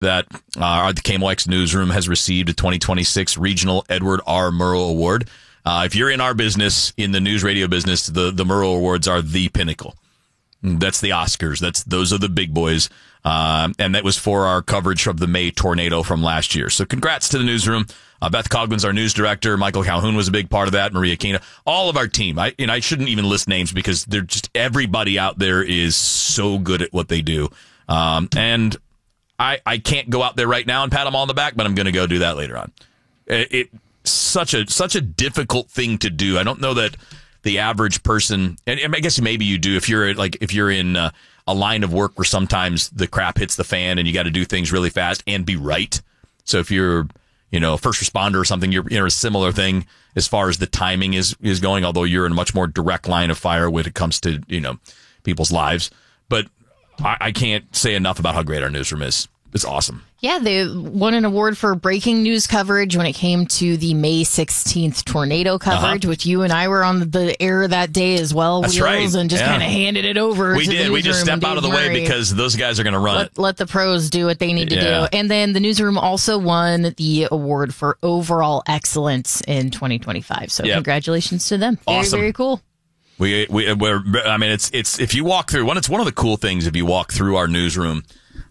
that the KMOX newsroom has received a 2026 Regional Edward R. Murrow Award. If you're in our business, in the news radio business, the Murrow Awards are the pinnacle. That's the Oscars. Those are the big boys. And that was for our coverage of the May tornado from last year. So congrats to the newsroom. Beth Cogman's our news director. Michael Calhoun was a big part of that. Maria Kina, all of our team. I shouldn't even list names because they're just, everybody out there is so good at what they do. And I can't go out there right now and pat them all on the back, but I'm going to go do that later on. It's such a difficult thing to do. I don't know that the average person, and I guess maybe you do if you're in a line of work where sometimes the crap hits the fan and you got to do things really fast and be right. So if you're, a first responder or something, you're in a similar thing as far as the timing is going, although you're in a much more direct line of fire when it comes to, people's lives. But I can't say enough about how great our newsroom is. It's awesome. Yeah, they won an award for breaking news coverage when it came to the May 16th tornado coverage, which you and I were on the air that day as well. That's Wheels, right. And just kind of handed it over. We did. We just stepped out of the way because those guys are going to run it. Let the pros do what they need to do. And then the newsroom also won the award for overall excellence in 2025. So congratulations to them. Very, awesome. Very cool. It's if you walk through it's one of the cool things if you walk through our newsroom.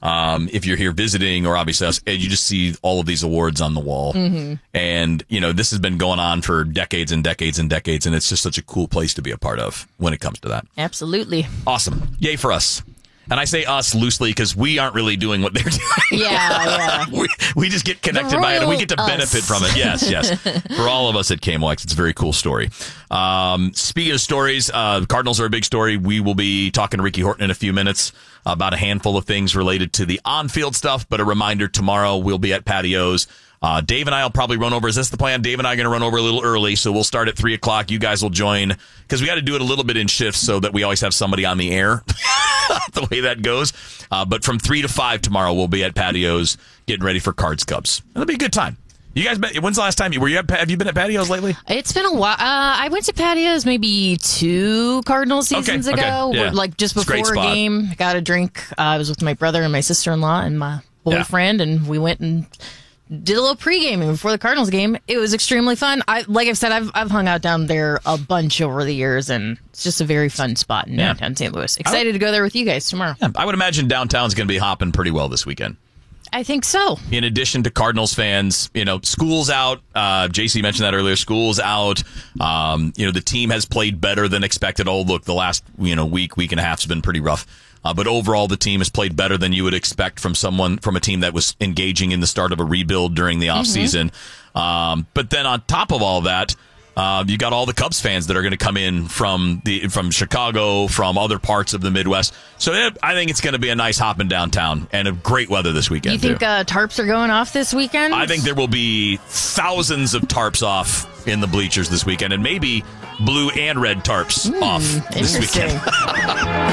If you're here visiting or obviously us, you just see all of these awards on the wall. Mm-hmm. And, this has been going on for decades and decades and decades. And it's just such a cool place to be a part of when it comes to that. Absolutely. Awesome. Yay for us. And I say us loosely because we aren't really doing what they're doing. Yeah. we just get connected by it and we get to benefit from it. Yes. For all of us at KMOX, it's a very cool story. Speaking of stories, Cardinals are a big story. We will be talking to Ricky Horton in a few minutes about a handful of things related to the on-field stuff. But a reminder, tomorrow we'll be at Patios. Dave and I will probably run over. Is this the plan? Dave and I are going to run over a little early, so we'll start at 3 o'clock. You guys will join because we got to do it a little bit in shifts so that we always have somebody on the air. The way that goes. But from 3 to 5 tomorrow, we'll be at Patios getting ready for Cards Cubs. It'll be a good time. You guys, when's the last time have you been at Patios lately? It's been a while. I went to Patios maybe 2 Cardinal seasons ago. Yeah. Like just before a game, got a drink. I was with my brother and my sister-in-law and my boyfriend, and we went and did a little pre-gaming before the Cardinals game. It was extremely fun. Like I've said, I've hung out down there a bunch over the years, and it's just a very fun spot in downtown St. Louis. Excited to go there with you guys tomorrow. Yeah, I would imagine downtown's going to be hopping pretty well this weekend. I think so. In addition to Cardinals fans, school's out. JC mentioned that earlier. School's out. The team has played better than expected. Oh, look, the last week and a half has been pretty rough. But overall, the team has played better than you would expect from a team that was engaging in the start of a rebuild during the offseason. But then on top of all that, you got all the Cubs fans that are going to come in from Chicago, from other parts of the Midwest. So I think it's going to be a nice hopping downtown and a great weather this weekend. You think tarps are going off this weekend? I think there will be thousands of tarps off in the bleachers this weekend, and maybe blue and red tarps off this weekend.